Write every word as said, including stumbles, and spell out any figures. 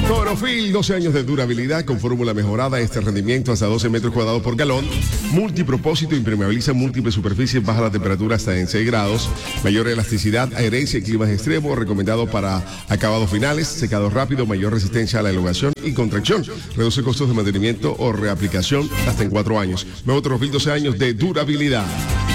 Corofil, doce años de durabilidad con fórmula mejorada, este rendimiento hasta doce metros cuadrados por galón, multipropósito, impermeabiliza múltiples superficies, baja la temperatura hasta en seis grados, mayor elasticidad, adherencia y climas extremos, recomendado para acabados finales, secado rápido, mayor resistencia a la elongación y contracción, reduce costos de mantenimiento o reaplicación hasta en cuatro años. Nuevo Corofil, doce años de durabilidad.